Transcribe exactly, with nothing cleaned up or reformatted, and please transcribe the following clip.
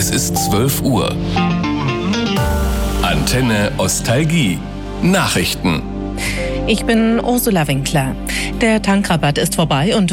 Es ist zwölf Uhr. Antenne Ostalgie. Nachrichten. Ich bin Ursula Winkler. Der Tankrabatt ist vorbei und